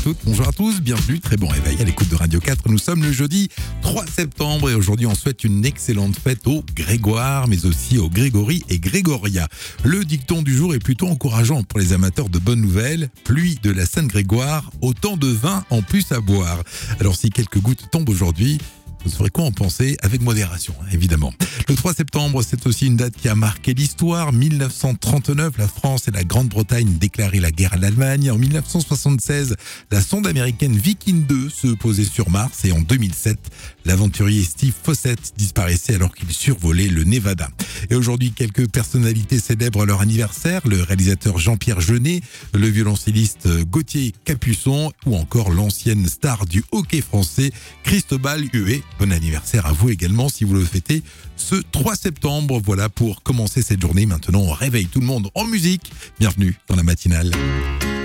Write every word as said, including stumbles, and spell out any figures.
toutes, bonjour à tous, bienvenue, très bon réveil à l'écoute de Radio quatre. Nous sommes le jeudi trois septembre et aujourd'hui on souhaite une excellente fête aux Grégoire, mais aussi aux Grégory et Grégoria. Le dicton du jour est plutôt encourageant pour les amateurs de bonnes nouvelles. Pluie de la Sainte-Grégoire, autant de vin en plus à boire. Alors si quelques gouttes tombent aujourd'hui, vous saurez quoi en penser avec modération, évidemment. Le trois septembre, c'est aussi une date qui a marqué l'histoire. mille neuf cent trente-neuf, la France et la Grande-Bretagne déclaraient la guerre à l'Allemagne. En mille neuf cent soixante-seize, la sonde américaine Viking deux se posait sur Mars. Et en deux mille sept, l'aventurier Steve Fossett disparaissait alors qu'il survolait le Nevada. Et aujourd'hui, quelques personnalités célèbrent leur anniversaire. Le réalisateur Jean-Pierre Jeunet, le violoncelliste Gauthier Capuçon ou encore l'ancienne star du hockey français Cristobal Huet. Bon anniversaire à vous également si vous le fêtez ce trois septembre. Voilà pour commencer cette journée. Maintenant, on réveille tout le monde en musique. Bienvenue dans la matinale.